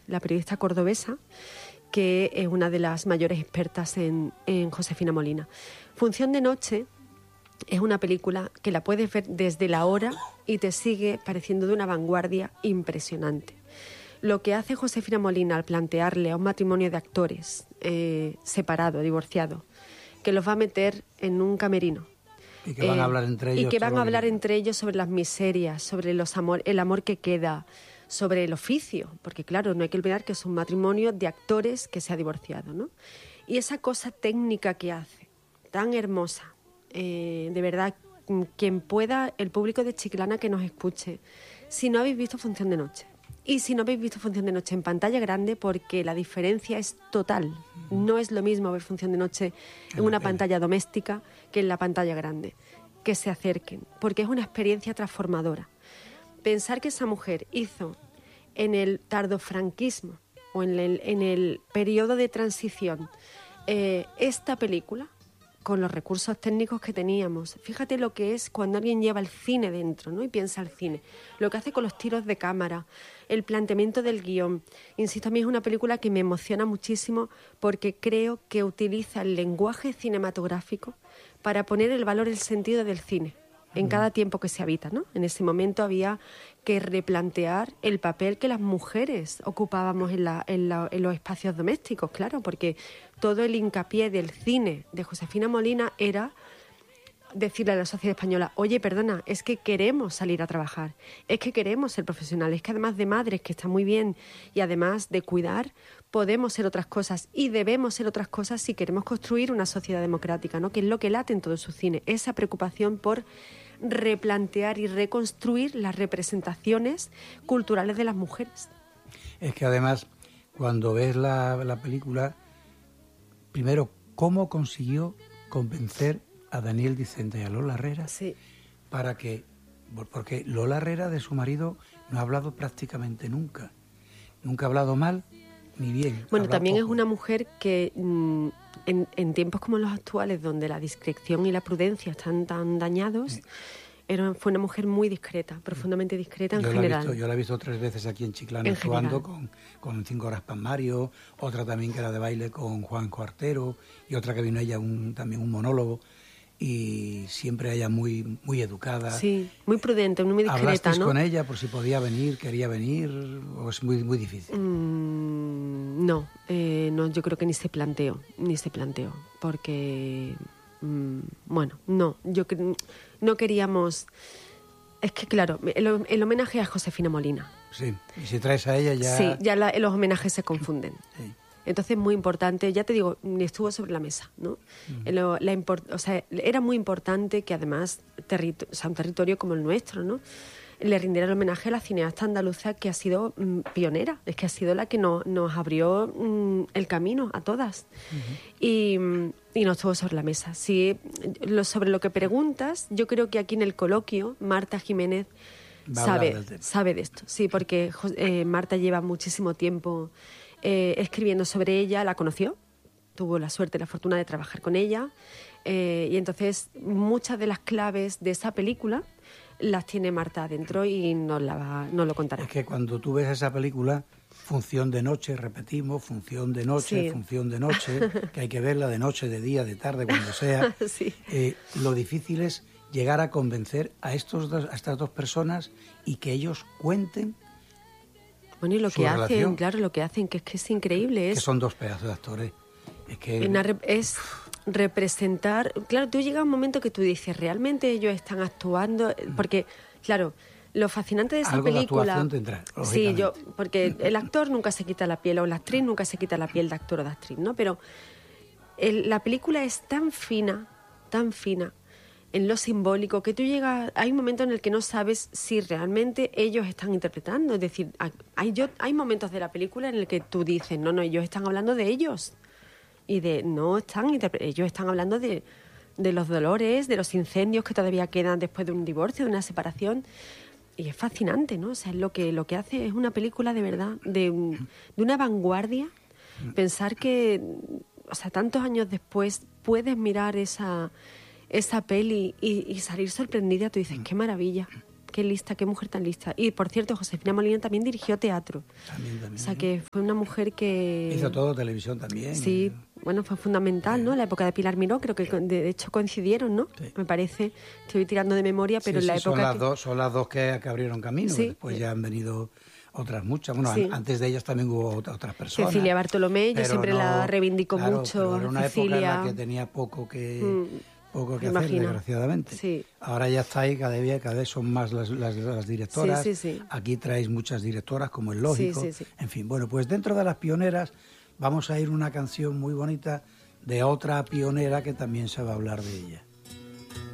la periodista cordobesa, que es una de las mayores expertas en Josefina Molina. Función de noche es una película que la puedes ver desde la hora y te sigue pareciendo de una vanguardia impresionante. Lo que hace Josefina Molina al plantearle a un matrimonio de actores separado, divorciado, que los va a meter en un camerino. Y que van a hablar entre ellos. Y que van a hablar entre ellos sobre las miserias, sobre el amor que queda, sobre el oficio. Porque claro, no hay que olvidar que es un matrimonio de actores que se ha divorciado, ¿no? Y esa cosa técnica que hace, tan hermosa, de verdad, quien pueda, el público de Chiclana que nos escuche, si no habéis visto Función de Noche, y si no habéis visto Función de Noche en pantalla grande, porque la diferencia es total. No es lo mismo ver Función de Noche en una pantalla doméstica que en la pantalla grande. Que se acerquen, porque es una experiencia transformadora. Pensar que esa mujer hizo en el tardofranquismo o en el periodo de transición esta película, con los recursos técnicos que teníamos. Fíjate lo que es cuando alguien lleva el cine dentro, ¿no? Y piensa el cine. Lo que hace con los tiros de cámara, el planteamiento del guión. Insisto, a mí es una película que me emociona muchísimo porque creo que utiliza el lenguaje cinematográfico para poner el valor, el sentido del cine en cada tiempo que se habita, ¿no? En ese momento había que replantear el papel que las mujeres ocupábamos en los espacios domésticos, claro, porque todo el hincapié del cine de Josefina Molina era decirle a la sociedad española, oye, perdona, es que queremos salir a trabajar, es que queremos ser profesionales, es que además de madres, que está muy bien, y además de cuidar, podemos ser otras cosas y debemos ser otras cosas si queremos construir una sociedad democrática, ¿no? Que es lo que late en todo su cine, esa preocupación por replantear y reconstruir las representaciones culturales de las mujeres. Es que además, cuando ves la película, primero, ¿cómo consiguió convencer a Daniel Dicente y a Lola Herrera? Sí. Para que, porque Lola Herrera de su marido no ha hablado prácticamente nunca. Nunca ha hablado mal ni bien. Bueno, también poco. es una mujer que en tiempos como los actuales, donde la discreción y la prudencia están tan dañados, Sí. Fue una mujer muy discreta, profundamente discreta en general. Yo la he visto 3 veces aquí en Chiclana En actuando general. con 5 horas para Mario, otra también que era de baile con Juan Cuartero, y otra que vino ella también un monólogo, y siempre ella muy, muy educada. Sí, muy prudente, muy discreta, ¿Hablasteis ¿no? con ella por si podía venir, quería venir, o es muy, muy difícil? No, yo creo que ni se planteó, porque, bueno, no, no queríamos. Es que claro, el homenaje a Josefina Molina. Sí, y si traes a ella ya... Sí, ya los homenajes se confunden. Sí. Entonces, muy importante, ya te digo, estuvo sobre la mesa, ¿no? Era muy importante que además, un territorio como el nuestro, ¿no?, le rindiera el homenaje a la cineasta andaluza que ha sido pionera, es que ha sido la que nos abrió el camino a todas. Y no estuvo sobre la mesa. Sí, sobre lo que preguntas, yo creo que aquí en el coloquio, Marta Jiménez sabe de esto. Sí, porque Marta lleva muchísimo tiempo escribiendo sobre ella, la conoció, tuvo la suerte y la fortuna de trabajar con ella, y entonces muchas de las claves de esa película las tiene Marta adentro y nos lo contará. Es que cuando tú ves esa película, función de noche, repetimos, función de noche, Sí. función de noche, que hay que verla de noche, de día, de tarde, cuando sea. Sí. Lo difícil es llegar a convencer a estas dos personas y que ellos cuenten. Bueno, y lo su que relación. hacen, claro, lo que hacen, que es que es increíble. Que son dos pedazos de actores. Es que... Es representar. Claro, tú llega un momento que tú dices, ¿realmente ellos están actuando? Porque, claro, lo fascinante de esa algo película. De actuación tendrá, sí, porque el actor nunca se quita la piel, o la actriz nunca se quita la piel de actor o de actriz, ¿no? Pero la película es tan fina en lo simbólico, que tú llegas, hay un momento en el que no sabes si realmente ellos están interpretando. Es decir, hay momentos de la película en el que tú dices, no, ellos están hablando de ellos. Y ellos están hablando de los dolores, de los incendios que todavía quedan después de un divorcio, de una separación. Y es fascinante, ¿no? O sea, lo que hace es una película de verdad, de una vanguardia. Pensar que, o sea, tantos años después puedes mirar esa peli y salir sorprendida. Tú dices, qué maravilla. qué lista, qué mujer tan lista. Y por cierto, Josefina Molina también dirigió teatro. También. O sea que fue una mujer que... Hizo todo, televisión también. Sí, bueno, fue fundamental, ¿no? La época de Pilar Miró, creo que de hecho coincidieron, ¿no? Sí. Me parece, estoy tirando de memoria, pero en la época... Son las dos que abrieron camino, Sí. después ya han venido otras muchas. Bueno, Sí. Antes de ellas también hubo otras personas. Cecilia Bartolomé, yo pero siempre la reivindico mucho. Pero era una época en Cecilia. la que tenía poco que hacer, imagino. desgraciadamente. Sí. Ahora ya está ahí, cada vez son más las directoras. Sí. Aquí traéis muchas directoras, como es lógico. Sí. En fin, bueno, pues dentro de las pioneras vamos a ir una canción muy bonita de otra pionera que también se va a hablar de ella.